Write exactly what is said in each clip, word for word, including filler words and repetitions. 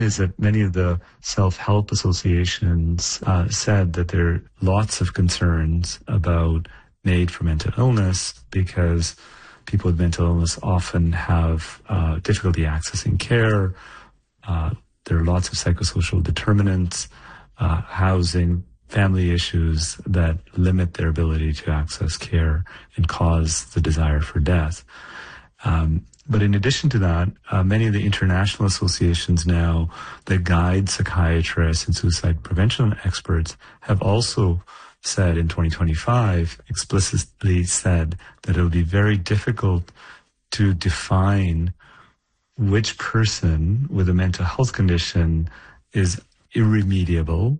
is that many of the self-help associations uh, said that there are lots of concerns about MAID for mental illness because people with mental illness often have uh, difficulty accessing care. Uh, there are lots of psychosocial determinants, uh, housing, family issues that limit their ability to access care and cause the desire for death. Um, but in addition to that, uh, many of the international associations now that guide psychiatrists and suicide prevention experts have also said in twenty twenty-five, explicitly said that it will be very difficult to define which person with a mental health condition is irremediable,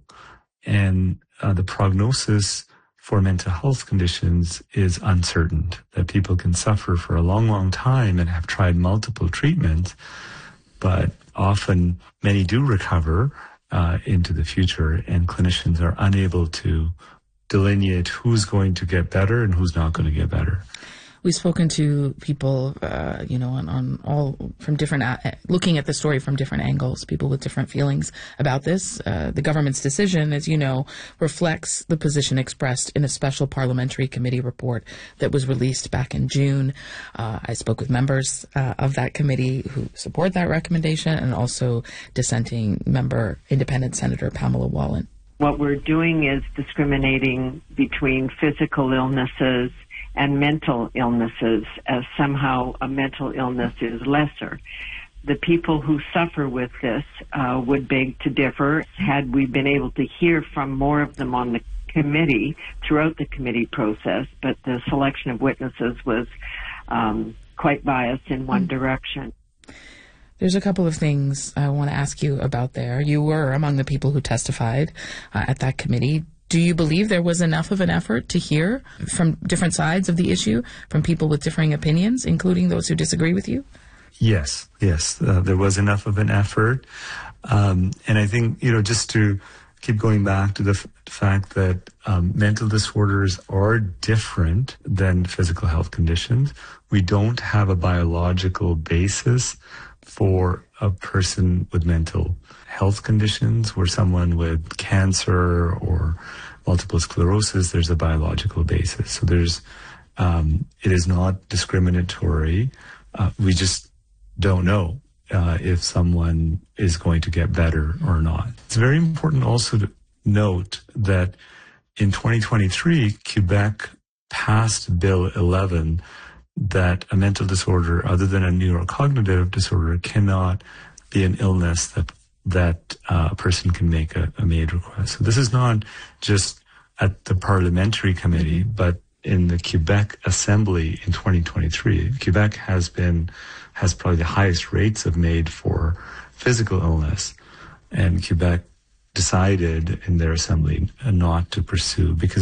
and uh, the prognosis for mental health conditions is uncertain, that people can suffer for a long, long time and have tried multiple treatments, but often many do recover uh, into the future, and clinicians are unable to delineate who's going to get better and who's not going to get better. We've spoken to people, uh, you know, on, on all from different, uh, looking at the story from different angles, people with different feelings about this. Uh, the government's decision, as you know, reflects the position expressed in a special parliamentary committee report that was released back in June. Uh, I spoke with members uh, of that committee who support that recommendation, and also dissenting member, Independent Senator Pamela Wallin. What we're doing is discriminating between physical illnesses and mental illnesses, as somehow a mental illness is lesser. The people who suffer with this uh, would beg to differ. Had we been able to hear from more of them on the committee, throughout the committee process, but the selection of witnesses was um, quite biased in one direction. There's a couple of things I want to ask you about there. You were among the people who testified uh, at that committee. Do you believe there was enough of an effort to hear from different sides of the issue, from people with differing opinions, including those who disagree with you? Yes, yes, uh, there was enough of an effort. Um, and I think, you know, just to keep going back to the f- fact that um, mental disorders are different than physical health conditions. We don't have a biological basis for a person with mental health conditions, where someone with cancer or multiple sclerosis, there's a biological basis. So there's, um, it is not discriminatory. Uh, we just don't know uh, if someone is going to get better or not. It's very important also to note that in twenty twenty-three, Quebec passed Bill eleven, that a mental disorder other than a neurocognitive disorder cannot be an illness that that uh, a person can make a, a MAID request. So this is not just at the parliamentary committee, but in the Quebec Assembly in twenty twenty-three. Quebec has been, has probably the highest rates of MAID for physical illness, and Quebec decided in their assembly not to pursue, because